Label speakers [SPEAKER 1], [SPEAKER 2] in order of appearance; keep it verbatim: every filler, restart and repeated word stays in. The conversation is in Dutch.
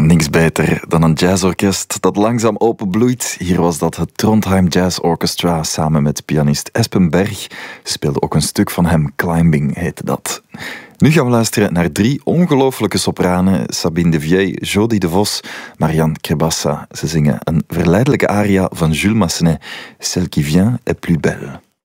[SPEAKER 1] Niks beter dan een jazzorkest dat langzaam openbloeit. Hier was dat het Trondheim Jazz Orchestra samen met pianist Espen Berg. Speelde ook een stuk van hem, Climbing heette dat. Nu gaan we luisteren naar drie ongelooflijke sopranen. Sabine de Viey, Jodie de Vos, Marianne Krebassa. Ze zingen een verleidelijke aria van Jules Massenet. Celle qui vient est plus belle.